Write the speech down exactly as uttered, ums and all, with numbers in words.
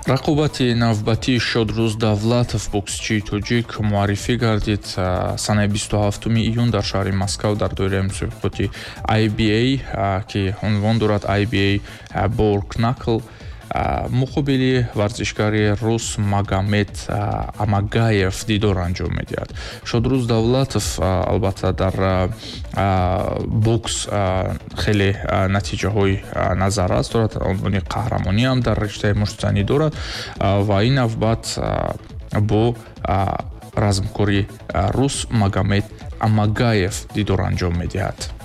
рақобати навбатии Шодрӯз Давлатов боксчии тоҷик муаррифӣ гардид. Санаи бисту ҳафтуми июн дар шаҳри Москав дар доираи мусобиқоти ай би эй ки унвон дорад ай би эй Borg Knuckle муқобили варзишгари рус Магомед Амагаев дидор анҷом медиҳад. Шодрӯз Давлатов албатта дар бокс хеле натиҷаҳои назаррас дорад, унвони қаҳрамонӣ ҳам дар риштаи муштзанӣ дорад ва ин навбат бо размкори рус Магомед Амагаев дидор анҷом медиҳад.